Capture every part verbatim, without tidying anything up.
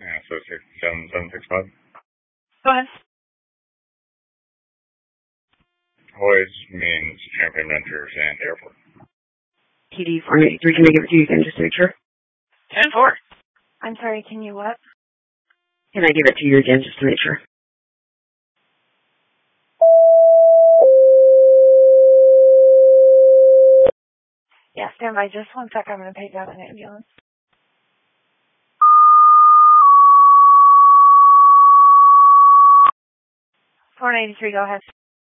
Yeah, so six seven seven six five. Go ahead. Hoys means Champion Ventures and Airport. T D four ninety-three, can I give it to you again just to make sure? ten four. I'm sorry, can you what? Can I give it to you again just to make sure? Yeah, stand by just one sec. I'm going to take out an ambulance. four ninety-three, go ahead.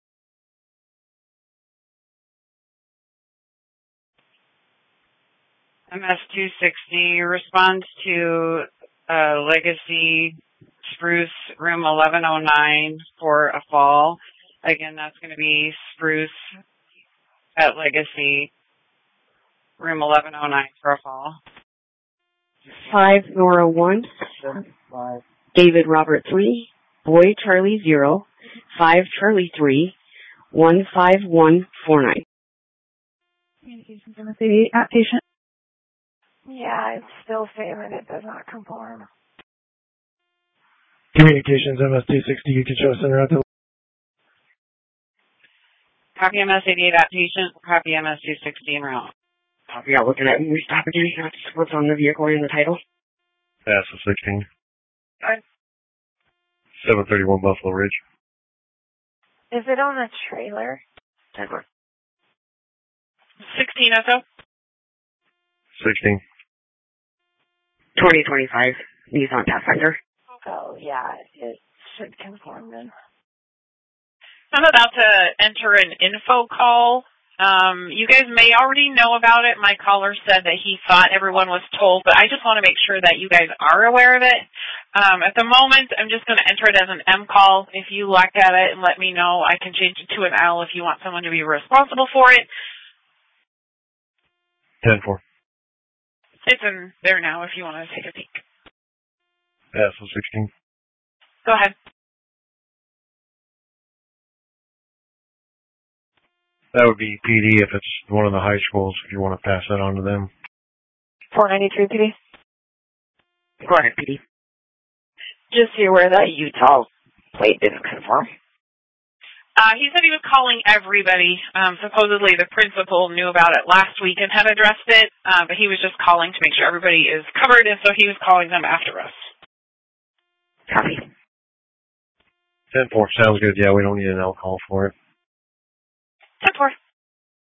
M S two sixty responds to uh, Legacy Spruce room eleven oh nine for a fall. Again, that's going to be Spruce at Legacy room eleven oh nine for a fall. Five Nora one, David Robert three, Boy Charlie zero, five Charlie three, one five one four nine. Communications M S eighty-eight, outpatient. Yeah, it's still failing. It does not conform. Communications M S two sixty, you can show center out to. Copy M S eighty-eight outpatient, copy M S two sixty en route. Copy out looking at movie stop again, not what's on the vehicle and the title. That's a sixteen. Good. seven thirty-one Buffalo Ridge. Is it on the trailer? Denver. sixteen S O. sixteen. twenty twenty-five, Nissan Pathfinder. Oh, yeah, it should conform then. I'm about to enter an info call. Um, you guys may already know about it. My caller said that he thought everyone was told, but I just want to make sure that you guys are aware of it. Um, at the moment, I'm just going to enter it as an M call. If you look at it and let me know, I can change it to an L if you want someone to be responsible for it. ten four. It's in there now if you want to take a peek. That's a sixteen. Go ahead. That would be P D if it's one of the high schools, if you want to pass that on to them. four ninety-three P D. Go ahead, P D. Just so you're aware that Utah plate didn't conform. Uh, he said he was calling everybody. Um, supposedly the principal knew about it last week and had addressed it, uh, but he was just calling to make sure everybody is covered, and so he was calling them after us. Copy. ten four, sounds good. Yeah, we don't need an L call for it. ten four.